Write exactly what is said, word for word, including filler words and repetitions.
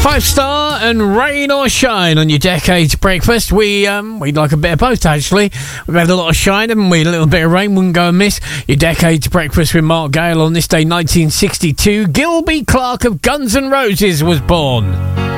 Five Star and Rain or Shine on your Decades Breakfast. We, um, we'd like a bit of both, actually. We've had a lot of shine, haven't we? A little bit of rain wouldn't go amiss. Your Decades Breakfast with Mark Gale on this day, nineteen sixty-two. Gilby Clarke of Guns N' Roses was born.